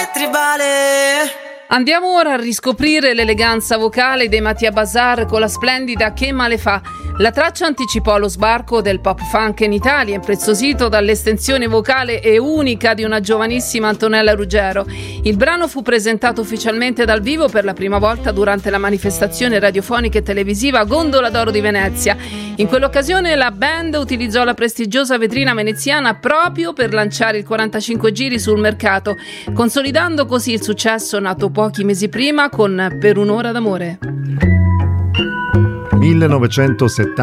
tribale. Andiamo ora a riscoprire l'eleganza vocale dei Mattia Bazar con la splendida Che male fa. La traccia anticipò lo sbarco del pop funk in Italia, impreziosito dall'estensione vocale e unica di una giovanissima Antonella Ruggero. Il brano fu presentato ufficialmente dal vivo per la prima volta durante la manifestazione radiofonica e televisiva Gondola d'Oro di Venezia. In quell'occasione la band utilizzò la prestigiosa vetrina veneziana proprio per lanciare il 45 giri sul mercato, consolidando così il successo nato pochi mesi prima con Per un'ora d'amore. 1970